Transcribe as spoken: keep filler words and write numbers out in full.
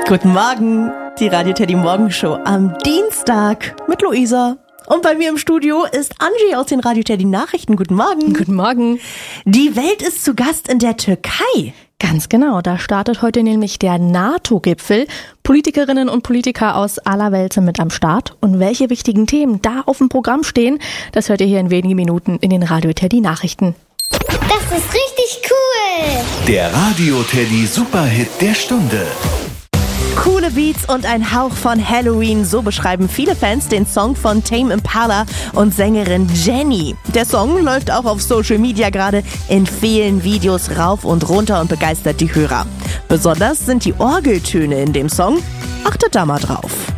Guten Morgen, die Radio Teddy Morgenshow am Dienstag mit Luisa. Und bei mir im Studio ist Angie aus den Radio Teddy Nachrichten. Guten Morgen. Guten Morgen. Die Welt ist zu Gast in der Türkei. Ganz genau, da startet heute nämlich der NATO-Gipfel. Politikerinnen und Politiker aus aller Welt sind mit am Start. Und welche wichtigen Themen da auf dem Programm stehen, das hört ihr hier in wenigen Minuten in den Radio Teddy Nachrichten. Das ist richtig cool! Der Radio Teddy Superhit der Stunde. Coole Beats und ein Hauch von Halloween, so beschreiben viele Fans den Song von Tame Impala und Sängerin Jenny. Der Song läuft auch auf Social Media gerade in vielen Videos rauf und runter und begeistert die Hörer. Besonders sind die Orgeltöne in dem Song. Achtet da mal drauf.